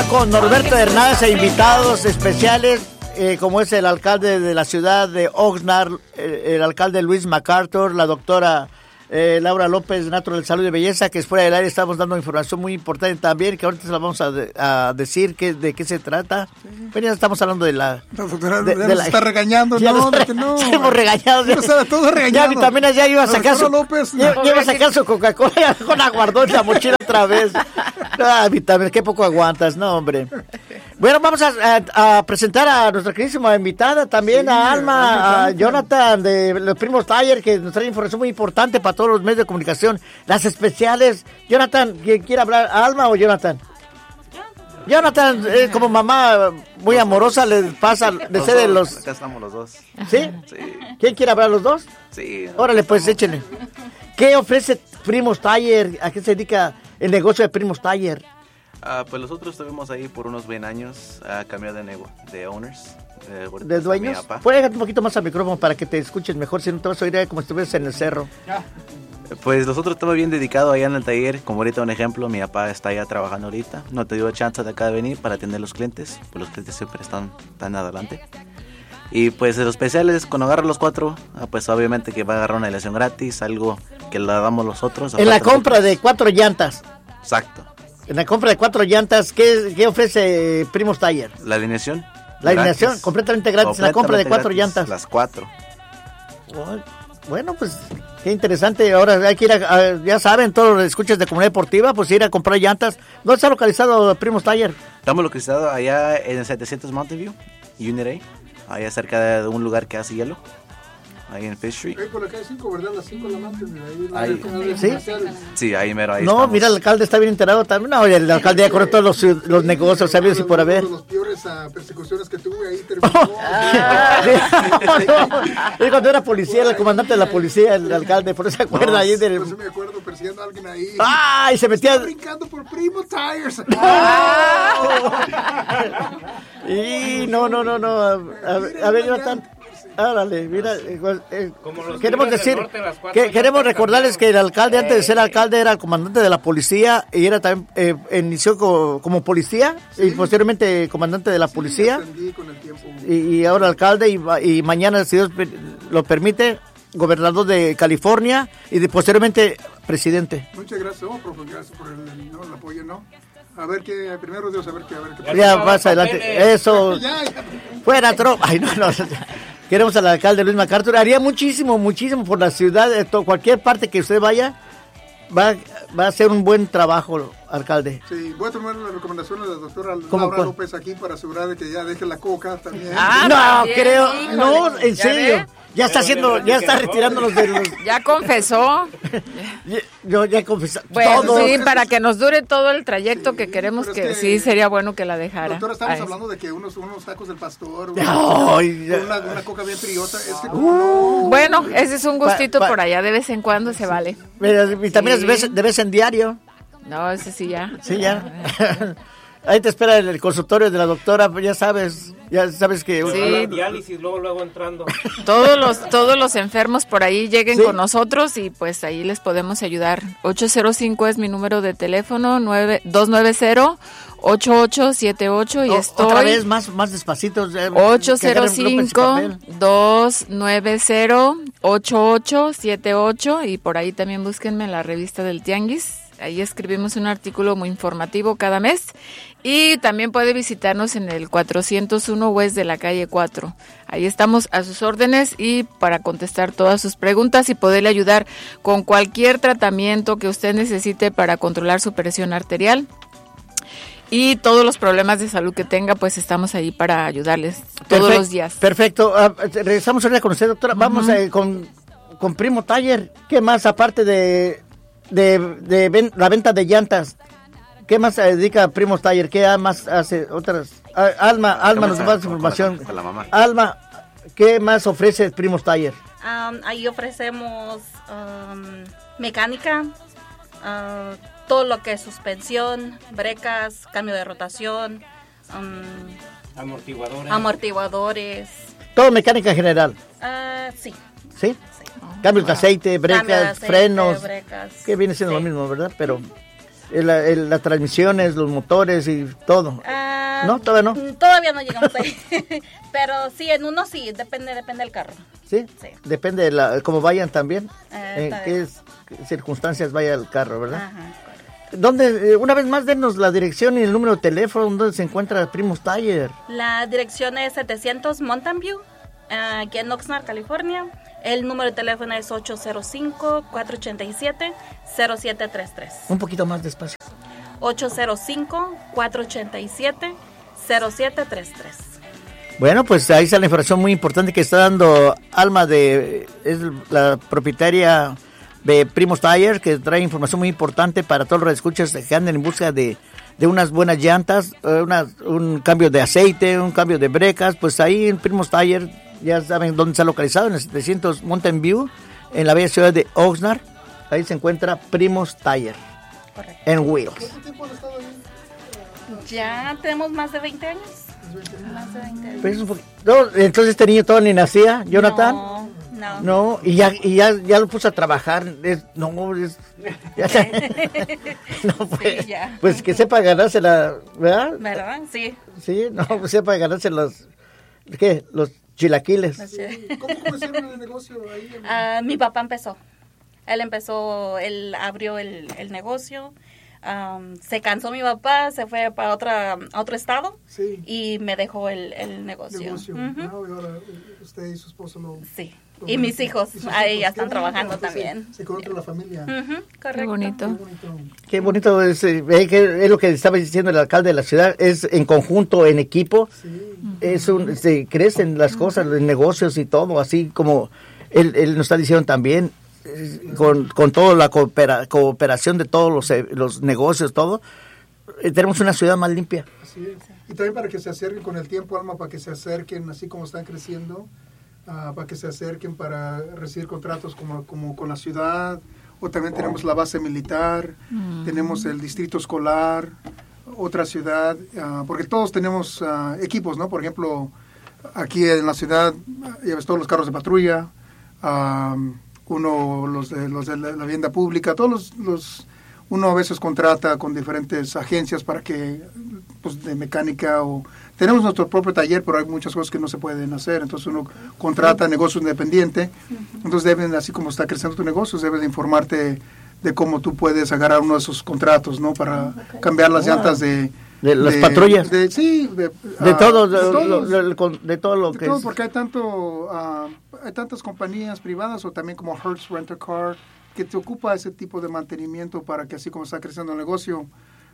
con Norberto Hernández e invitados especiales, como es el alcalde de la ciudad de Oxnard, el alcalde Luis MacArthur, la doctora Laura López, Natural Salud y Belleza, que es fuera del aire. Estamos dando información muy importante también, que ahorita se la vamos a decir de qué se trata. Pero ya estamos hablando de la... La doctora nos está regañando, ¿no? De que no. Hemos regañado. Todos regañando. Ya vitaminas ya iba a sacar su... López, iba a sacar su Coca-Cola con aguardón en la mochila otra vez. Vitaminas, qué poco aguantas, no, hombre. Bueno, vamos a presentar a nuestra queridísima invitada, también a Alma, a Jonathan de los Primos Tire, que nos trae información muy importante para todos los medios de comunicación, las especiales. Jonathan, ¿quién quiere hablar? ¿Alma o Jonathan? Jonathan, como mamá muy amorosa, le pasa, le cede los... Acá estamos los dos. ¿Sí? Sí. ¿Quién quiere hablar, los dos? Sí. Órale, pues échenle. ¿Qué ofrece Primos Tire? ¿A qué se dedica el negocio de Primos Tire? Pues nosotros estuvimos ahí por unos 20 años a cambiar de owners. ¿De dueños? Puedes un poquito más al micrófono para que te escuches mejor, si no te vas a oír como si estuvieras en el cerro. Pues nosotros estamos bien dedicados allá en el taller. Como ahorita un ejemplo, mi papá está allá trabajando ahorita. No te dio chance de acá de venir para atender a los clientes, pues los clientes siempre están tan adelante. Y pues los especiales, cuando agarran los 4, pues obviamente que va a agarrar una elección gratis, algo que le damos los otros. En la compra de 4 llantas. Exacto. En la compra de 4 llantas, ¿qué ofrece Primos Tire? La alineación. La alineación completamente gratis, en la compra de 4 llantas. Las 4. Bueno, pues qué interesante. Ahora hay que ir ya saben, todos los escuchas de Comunidad Deportiva, pues ir a comprar llantas. ¿Dónde está localizado Primos Tire? Estamos localizados allá en el 700 Mountain View, Unity, allá cerca de un lugar que hace hielo, ahí en Fish Street. Ahí por la calle 5, ¿verdad? Las 5 de la Mountain, ahí. ¿Sí? Sí, ahí mero, ahí no, estamos. Mira, el alcalde está bien enterado también. No, el alcalde ya corre todos los negocios sabidos y por haber. Los peores persecuciones que tuve ahí terminó. Es cuando era policía, el comandante de la policía, el alcalde, por eso se acuerda ahí del... Por eso me acuerdo persiguiendo a alguien ahí. Y se metía... brincando por Primo Tires. Y no. A ver, Jonathan. Árale, mira, queremos decir, queremos recordarles que el alcalde, antes de ser alcalde, era el comandante de la policía y era también, inició como policía, ¿sí? Y posteriormente comandante de la policía, con el tiempo. Y ahora alcalde y mañana, si Dios lo permite, gobernador de California y posteriormente presidente. Muchas gracias, profe, gracias por el apoyo, ¿no? A ver qué, primero Dios, a ver qué pasa. Ya, más adelante, eso, fuera tropa, ay no. Queremos al alcalde Luis MacArthur. Haría muchísimo por la ciudad. Cualquier parte que usted vaya, va a hacer un buen trabajo, alcalde. Sí, voy a tomar la recomendación de la doctora Laura López aquí para asegurar de que ya deje la coca también. En serio. Ya está haciendo, ya está retirándonos de los... Ya confesó. Ya confesó. Bueno, todo. Sí, para que nos dure todo el trayecto que queremos, que sí sería bueno que la dejara. Doctora, estamos hablando de que unos tacos del pastor, una coca bien friota. Bueno, ese es un gustito por allá, de vez en cuando se vale. Vitaminas de vez en diario. No, ese sí ya. Sí, ya. Ahí te espera el consultorio de la doctora, pues ya sabes que... Sí. Diálisis, luego entrando. Todos los enfermos por ahí lleguen con nosotros y pues ahí les podemos ayudar. 805 es mi número de teléfono, 290-8878 y estoy... Otra vez, más despacito. 805-290-8878 y por ahí también búsquenme en la revista del Tianguis. Ahí escribimos un artículo muy informativo cada mes y también puede visitarnos en el 401 West de la calle 4. Ahí estamos a sus órdenes y para contestar todas sus preguntas y poderle ayudar con cualquier tratamiento que usted necesite para controlar su presión arterial. Y todos los problemas de salud que tenga, pues estamos ahí para ayudarles todos los días. Perfecto. Regresamos ahora con usted, doctora. Vamos con Primo Tire. ¿Qué más aparte de la venta de llantas? ¿Qué más se dedica Primos Tire? ¿Qué más hace otras? Alma nos da más información. Alma, ¿qué más ofrece Primos Tire? Ahí ofrecemos mecánica, todo lo que es suspensión, brecas, cambio de rotación, amortiguadores. Todo mecánica general. Sí. ¿Sí? Cambios de aceite, brecas, frenos, que viene siendo lo mismo, ¿verdad? Pero las transmisiones, los motores y todo. ¿No? ¿Todavía no? Todavía no llegamos ahí. Pero sí, en uno sí, depende del carro. ¿Sí? Sí. Depende de cómo vayan también, en qué circunstancias vaya el carro, ¿verdad? Ajá, correcto. ¿Dónde, una vez más, denos la dirección y el número de teléfono donde se encuentra Primos Tire? La dirección es 700 Mountain View, aquí en Oxnard, California. El número de teléfono es 805-487-0733. Un poquito más despacio. 805-487-0733. Bueno, pues ahí está la información muy importante que está dando Alma, es la propietaria de Primos Tire, que trae información muy importante para todos los escuchas que andan en busca de unas buenas llantas, un cambio de aceite, un cambio de brecas. Pues ahí en Primos Tire, ya saben dónde está localizado, en el 700 Mountain View, en la bella ciudad de Oxnard. Ahí se encuentra Primos Tire. Correcto. En Wheels. ¿Cuánto tiempo han estado ahí? Ya tenemos más de 20 años. Más de 20 años. Pues, no, entonces este niño todavía ni nacía, Jonathan. No, y ya lo puse a trabajar. No, pues, Sí, ya. pues que sepa ganársela, ¿verdad? ¿Verdad? Sí. Sí, no, pues sepa ganarse los chilaquiles. ¿Cómo comenzaron el negocio ahí? Mi papá empezó. Él abrió el negocio. Se cansó mi papá, se fue para otro estado, Sí. y me dejó el negocio. Ujú. Y ahora usted y su esposo lo... Sí. Y mis hijos, ahí ya están trabajando también. Se conecta la familia. Correcto. Qué bonito. Qué bonito es, que es lo que estaba diciendo el alcalde de la ciudad, es en conjunto, en equipo, se crecen las cosas, los negocios y todo, así como él nos está diciendo también, con toda la cooperación de todos los negocios, todo, tenemos una ciudad más limpia. Así es. Y también para que se acerquen con el tiempo, Alma, para que se acerquen así como están creciendo, para que se acerquen para recibir contratos como con la ciudad, o también tenemos la base militar, tenemos el distrito escolar, otra ciudad, porque todos tenemos equipos, ¿no? Por ejemplo, aquí en la ciudad, ya ves, todos los carros de patrulla, los de la vivienda pública, todos uno a veces contrata con diferentes agencias para que, pues, de mecánica, o tenemos nuestro propio taller, pero hay muchas cosas que no se pueden hacer, entonces uno contrata negocios independientes, entonces deben, así como está creciendo tu negocio, debes de informarte de cómo tú puedes agarrar uno de esos contratos, ¿no? Para cambiar las llantas de las patrullas. De todo lo que es. Porque hay tantas compañías privadas, o también como Hertz Rent a Car, que te ocupa ese tipo de mantenimiento para que, así como está creciendo el negocio,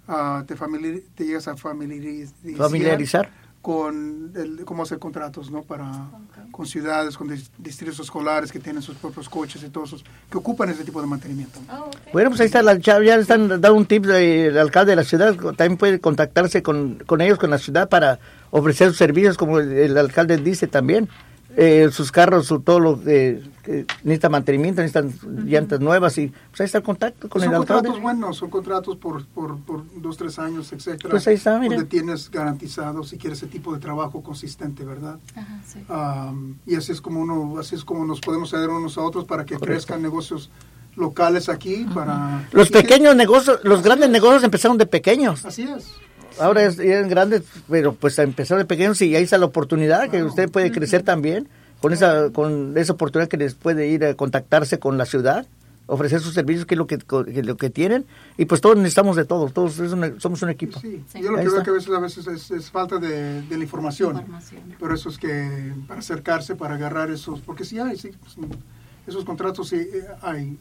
te llegas a familiarizar con cómo hacer contratos, ¿no? Con ciudades, con distritos escolares que tienen sus propios coches y todos esos que ocupan ese tipo de mantenimiento. Bueno, pues ahí está ya están dando un tip del alcalde de la ciudad. También puede contactarse con ellos, con la ciudad, para ofrecer sus servicios, como el alcalde dice también. Sus carros, todo lo que necesita mantenimiento, necesitan llantas nuevas, y pues ahí está el contacto con el alcalde. Son contratos buenos, son contratos por 2-3 años, etcétera. Pues ahí está, mira. Donde tienes garantizado, si quieres, ese tipo de trabajo consistente, ¿verdad? Ajá, sí. Y así es como nos podemos ayudar unos a otros para que crezcan negocios locales aquí. Los pequeños negocios, los grandes negocios empezaron de pequeños. Así es. Ahora eran grandes, pero pues empezaron de pequeños, y ahí está la oportunidad, que usted puede crecer también con esa oportunidad que les puede ir a contactarse con la ciudad, ofrecer sus servicios, que es lo que tienen, y pues todos necesitamos de todos somos un equipo. Sí. Yo lo que veo que a veces es falta de la información, pero eso es que para acercarse, para agarrar esos, porque sí hay, esos contratos sí hay.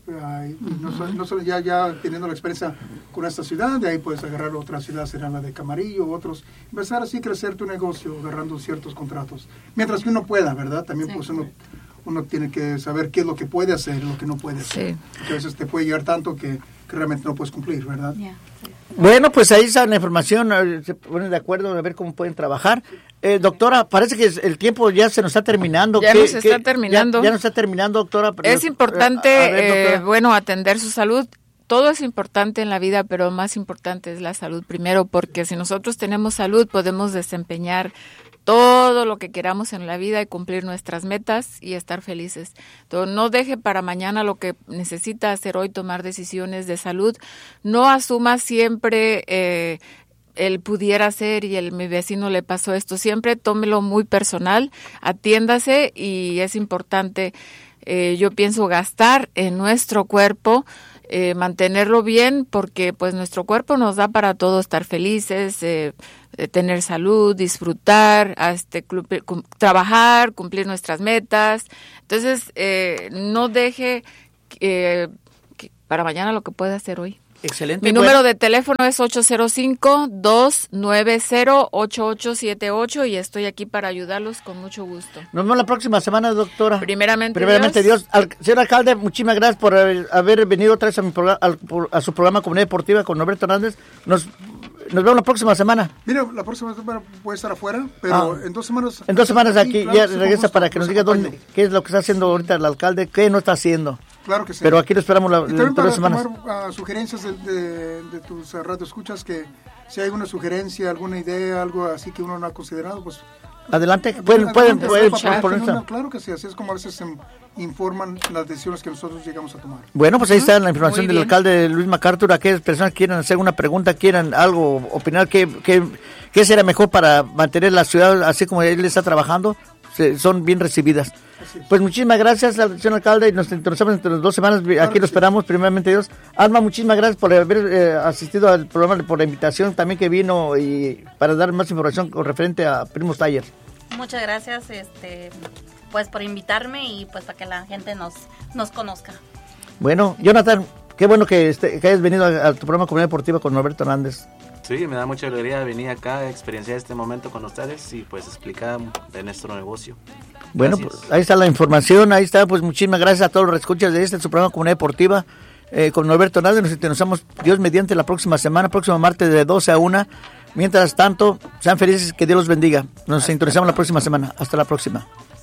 No solo ya teniendo la experiencia con esta ciudad, de ahí puedes agarrar otra ciudad, será la de Camarillo, otros, empezar así a crecer tu negocio agarrando ciertos contratos, mientras que uno pueda, ¿verdad? También pues uno tiene que saber qué es lo que puede hacer y lo que no puede hacer, porque a veces te puede llegar tanto que realmente no puedes cumplir, ¿verdad? Bueno, pues ahí está la información, se ponen de acuerdo a ver cómo pueden trabajar. Doctora, parece que el tiempo ya se nos está terminando. Ya nos está terminando. Ya nos está terminando, doctora. Es importante, atender su salud. Todo es importante en la vida, pero más importante es la salud primero, porque si nosotros tenemos salud, podemos desempeñar todo lo que queramos en la vida y cumplir nuestras metas y estar felices. Entonces, no deje para mañana lo que necesita hacer hoy, tomar decisiones de salud. No asuma siempre él pudiera hacer y mi vecino le pasó esto. Siempre tómelo muy personal, atiéndase y es importante, yo pienso, gastar en nuestro cuerpo, mantenerlo bien, porque pues nuestro cuerpo nos da para todo, estar felices, tener salud, disfrutar, trabajar, cumplir nuestras metas. Entonces, no deje para mañana lo que puede hacer hoy. Excelente. Mi número de teléfono es 805-290-8878 y estoy aquí para ayudarlos con mucho gusto. Nos vemos la próxima semana, doctora. Primeramente Dios. Señor alcalde, muchísimas gracias por haber venido otra vez a su programa Comunidad Deportiva con Norberto Hernández. Nos vemos la próxima semana. Mira, la próxima semana puede estar afuera, pero en 2 semanas... En 2 semanas aquí claro, ya regresa para que nos diga qué es lo que está haciendo ahorita el alcalde, qué no está haciendo. Claro que sí. Pero aquí lo esperamos y también para 2 semanas. tomar sugerencias de tus radioescuchas, que si hay alguna sugerencia, alguna idea, algo así que uno no ha considerado, pues... Adelante, pueden claro que sí, así es como a veces se informan las decisiones que nosotros llegamos a tomar. Bueno, pues ahí está la información del alcalde Luis MacArthur. Aquellas personas que quieran hacer una pregunta, quieran algo, opinar, qué será mejor para mantener la ciudad así como él está trabajando, son bien recibidas. Pues muchísimas gracias, señor alcalde, y nos interesamos entre las 2 semanas, claro aquí lo esperamos, primeramente Dios. Alma, muchísimas gracias por haber asistido al programa, por la invitación también que vino y para dar más información con referente a Primos Tire. Muchas gracias, pues por invitarme y pues para que la gente nos conozca. Bueno, Jonathan, qué bueno que hayas venido a tu programa Comunidad Deportiva con Norberto Hernández. Sí, me da mucha alegría venir acá a experienciar este momento con ustedes y pues explicar de nuestro negocio. Bueno, pues ahí está la información, ahí está, pues muchísimas gracias a todos los escuchas de su programa Comunidad Deportiva con Norberto Hernández. Nos interesamos, Dios mediante, la próxima semana, próximo martes de 12 a 1. Mientras tanto, sean felices, que Dios los bendiga. Nos sintonizamos la próxima semana. Hasta la próxima.